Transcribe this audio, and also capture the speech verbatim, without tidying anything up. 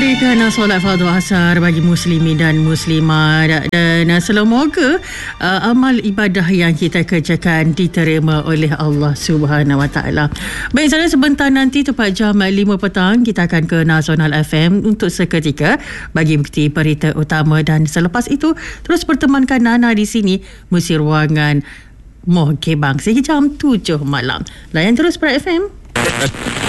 kembali ke solat fardu asar bagi muslimin dan muslimat, dan semoga uh, amal ibadah yang kita kerjakan diterima oleh Allah Subhanahu Wa Taala. Baik, saudara, sebentar nanti tepat jam lima petang kita akan ke Nasional F M untuk seketika bagi bukti berita utama, dan selepas itu terus pertemankan Nana di sini mesti ruangan Moh Kebang sehingga jam tujuh malam. Layan terus Pra F M.